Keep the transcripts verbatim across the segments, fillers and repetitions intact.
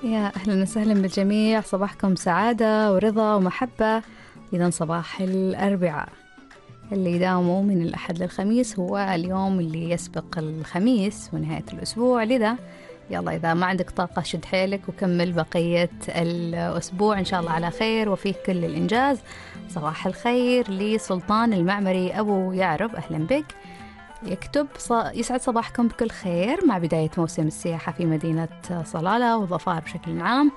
يا أهلا وسهلا بالجميع، صباحكم سعادة ورضا ومحبة. إذا صباح الأربعاء اللي يداوموا من الأحد للخميس هو اليوم اللي يسبق الخميس ونهاية الأسبوع، لذا يلا إذا ما عندك طاقة شد حيلك وكمل بقية الأسبوع إن شاء الله على خير وفيه كل الإنجاز. صباح الخير لسلطان المعمري أبو يعرب، أهلا بك. يكتب يسعد صباحكم بكل خير مع بداية موسم السياحة في مدينة صلالة وظفار بشكل عام.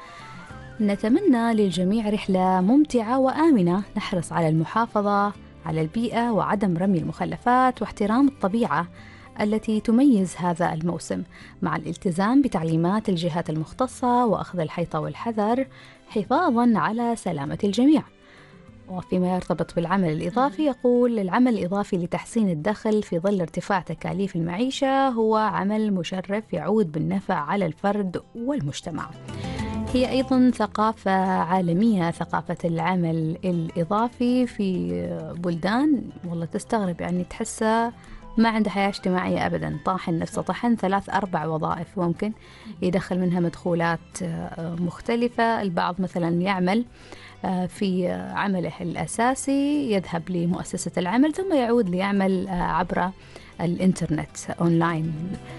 نتمنى للجميع رحلة ممتعة وآمنة، نحرص على المحافظة على البيئة وعدم رمي المخلفات واحترام الطبيعة التي تميز هذا الموسم، مع الالتزام بتعليمات الجهات المختصة وأخذ الحيطة والحذر حفاظا على سلامة الجميع. وفيما يرتبط بالعمل الإضافي، يقول العمل الإضافي لتحسين الدخل في ظل ارتفاع تكاليف المعيشة هو عمل مشرف يعود بالنفع على الفرد والمجتمع. هي أيضا ثقافة عالمية، ثقافة العمل الإضافي في بلدان والله تستغرب، يعني تحسها ما عنده حياة اجتماعية أبدا، طاحن نفسه طحن ثلاث أربع وظائف ممكن يدخل منها مدخولات مختلفة. البعض مثلا يعمل في عمله الأساسي، يذهب لمؤسسة العمل ثم يعود ليعمل عبر الإنترنت أونلاين.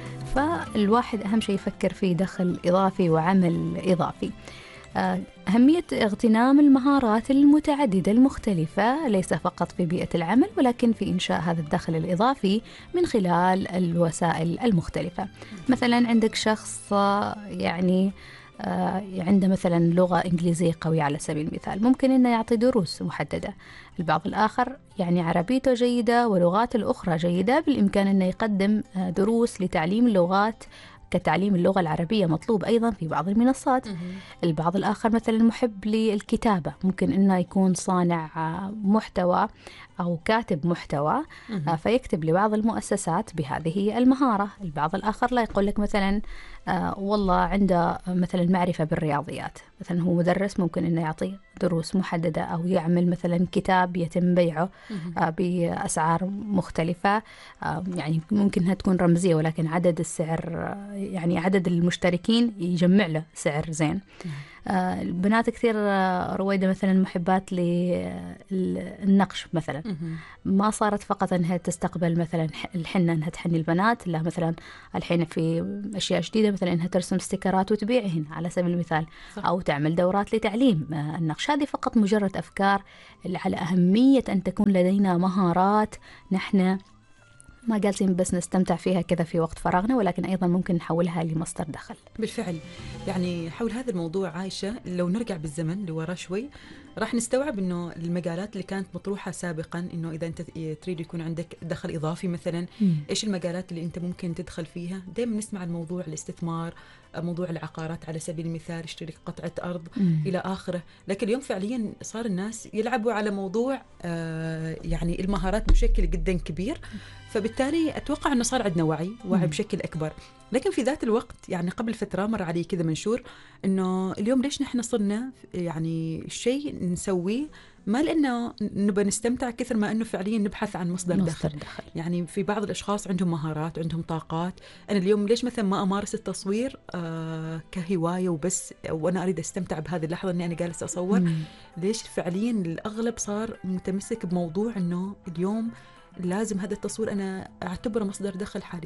فالواحد أهم شيء يفكر في دخل إضافي وعمل إضافي. أهمية اغتنام المهارات المتعددة المختلفة ليس فقط في بيئة العمل ولكن في إنشاء هذا الدخل الإضافي من خلال الوسائل المختلفة. مثلا عندك شخص يعني عنده مثلا لغة إنجليزية قوية على سبيل المثال، ممكن إنه يعطي دروس محددة. البعض الآخر يعني عربيته جيدة ولغات الأخرى جيدة، بالإمكان إنه يقدم دروس لتعليم اللغات كتعليم اللغة العربية مطلوب أيضا في بعض المنصات. البعض الآخر مثلا محب للكتابة، ممكن إنه يكون صانع محتوى أو كاتب محتوى فيكتب لبعض المؤسسات بهذه المهارة. البعض الآخر لا، يقول لك مثلا آه والله عنده مثلا معرفة بالرياضيات، مثلا هو مدرس، ممكن إنه يعطي دروس محددة أو يعمل مثلا كتاب يتم بيعه آه بأسعار مختلفة، آه يعني ممكن إنها تكون رمزية ولكن عدد السعر آه يعني عدد المشتركين يجمع له سعر زين. آه البنات كثير آه رويدة مثلا محبات للنقش مثلا، ما صارت فقط أنها تستقبل مثلا الحنة أنها تحني البنات، لا مثلا الحين في أشياء جديدة مثلا أنها ترسم ستيكرات وتبيعهن على سبيل المثال، أو تعمل دورات لتعليم آه النقش. هذه فقط مجرد أفكار على أهمية أن تكون لدينا مهارات نحن ما جالسين بس نستمتع فيها كذا في وقت فراغنا، ولكن أيضا ممكن نحولها لمصدر دخل. بالفعل، يعني حول هذا الموضوع عايشة لو نرجع بالزمن لورا شوي راح نستوعب إنه المجالات اللي كانت مطروحة سابقا، إنه إذا أنت تريد يكون عندك دخل إضافي مثلا م. إيش المجالات اللي أنت ممكن تدخل فيها؟ دائما نسمع الموضوع الاستثمار، موضوع العقارات على سبيل المثال، اشتري قطعة أرض م. إلى آخره. لكن اليوم فعليا صار الناس يلعبوا على موضوع آه يعني المهارات بشكل جدا كبير، فبالتالي أتوقع أنه صار عندنا وعي وعي م. بشكل أكبر. لكن في ذات الوقت يعني قبل فترة مر علي كذا منشور إنه اليوم ليش نحن صرنا يعني شيء نسويه ما لأنه نبى نستمتع كثر ما أنه فعليا نبحث عن مصدر, مصدر دخل. دخل يعني في بعض الأشخاص عندهم مهارات عندهم طاقات. أنا اليوم ليش مثلا ما أمارس التصوير آه كهواية وبس وأنا أريد أستمتع بهذه اللحظة أني أنا جالس أصور م. ليش فعليا الأغلب صار متمسك بموضوع أنه اليوم لازم هذا التصوير أنا أعتبره مصدر دخل حالي.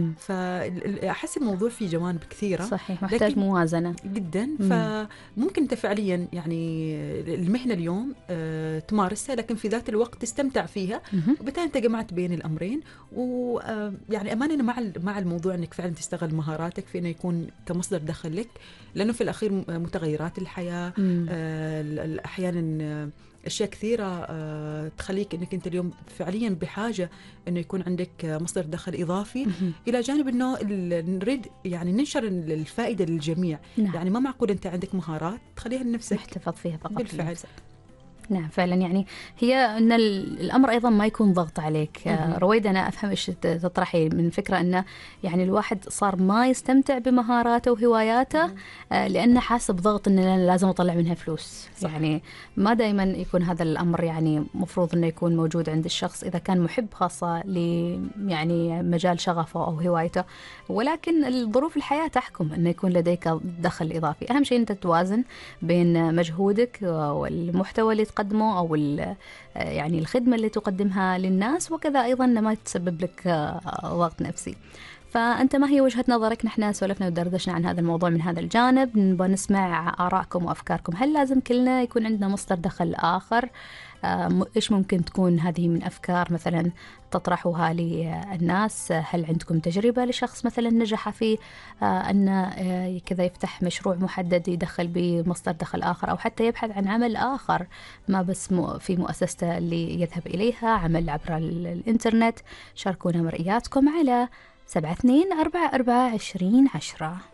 فأحس الموضوع فيه جوانب كثيرة، صحيح، محتاج موازنة جدا. فممكن أنت فعليا يعني المهنة اليوم آه تمارسها لكن في ذات الوقت تستمتع فيها، وبالتالي أنت جمعت بين الأمرين. ويعني أمانة مع مع الموضوع أنك فعلا تستغل مهاراتك في أنه يكون كمصدر دخل لك، لأنه في الأخير متغيرات الحياة آه أحيانا أشياء كثيرة أه تخليك أنك أنت اليوم فعليا بحاجة أنه يكون عندك مصدر دخل إضافي إلى جانب أنه نريد يعني ننشر الفائدة للجميع. نعم. يعني ما معقول أنت عندك مهارات تخليها لنفسك محتفظ فيها فقط بالفعل لنفسك. نعم فعلا، يعني هي أن الأمر أيضا ما يكون ضغط عليك. رويدة أنا أفهم إيش تطرحي من فكرة أنه يعني الواحد صار ما يستمتع بمهاراته وهواياته لأنه حاسب ضغط أنه لازم أطلع منها فلوس. صح. يعني ما دائما يكون هذا الأمر يعني مفروض أنه يكون موجود عند الشخص إذا كان محب خاصة ل يعني مجال شغفه أو هوايته، ولكن الظروف الحياة تحكم أنه يكون لديك دخل إضافي. أهم شيء أنت توازن بين مجهودك والمحتوى اللي تقدمه أو يعني الخدمة اللي تقدمها للناس، وكذا أيضا ما تسبب لك ضغط نفسي. فأنت ما هي وجهة نظرك؟ نحن سولفنا ودردشنا عن هذا الموضوع من هذا الجانب، نبغى نسمع آرائكم وأفكاركم. هل لازم كلنا يكون عندنا مصدر دخل آخر؟ إيش ممكن تكون هذه من أفكار مثلا تطرحوها للناس؟ هل عندكم تجربة لشخص مثلا نجح في أن كذا يفتح مشروع محدد يدخل بمصدر دخل آخر، أو حتى يبحث عن عمل آخر ما بس في مؤسسته اللي يذهب إليها، عمل عبر الإنترنت؟ شاركونا مرئياتكم على سبعة اثنين أربعة أربعة عشرين عشرة.